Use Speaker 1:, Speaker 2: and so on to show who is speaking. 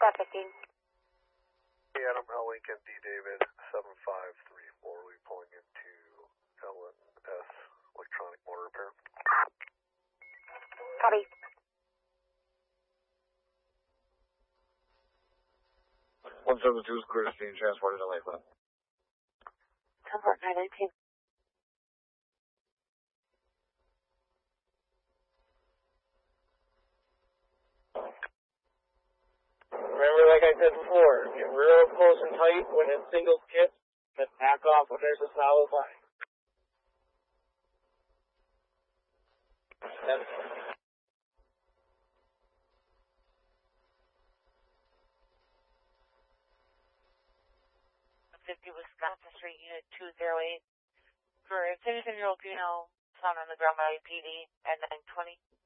Speaker 1: Scott 15.
Speaker 2: Adam L. Lincoln, D. David, 7534. We'll be pulling into L&S Electronic Motor Repair.
Speaker 1: Copy.
Speaker 3: 172 is Christine, transported to Lakeland.
Speaker 1: 10-919.
Speaker 4: Remember, like I said before, get real close and tight when it's single skip, then back off when there's a solid line. That's
Speaker 1: 50 Wisconsin Street, Unit 208. For Citizen Filipino, found on the ground by PD at 920.